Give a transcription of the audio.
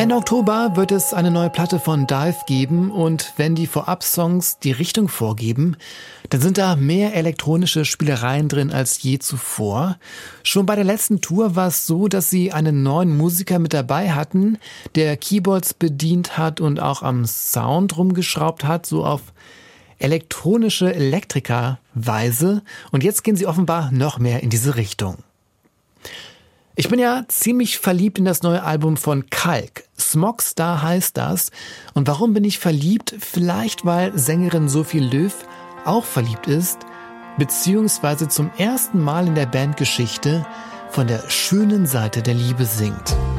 Ende Oktober wird es eine neue Platte von Dive geben und wenn die Vorab-Songs die Richtung vorgeben, dann sind da mehr elektronische Spielereien drin als je zuvor. Schon bei der letzten Tour war es so, dass sie einen neuen Musiker mit dabei hatten, der Keyboards bedient hat und auch am Sound rumgeschraubt hat, so auf elektronische Elektriker-Weise. Und jetzt gehen sie offenbar noch mehr in diese Richtung. Ich bin ja ziemlich verliebt in das neue Album von Kalk. Smogstar heißt das. Und warum bin ich verliebt? Vielleicht, weil Sängerin Sophie Löw auch verliebt ist, beziehungsweise zum ersten Mal in der Bandgeschichte von der schönen Seite der Liebe singt.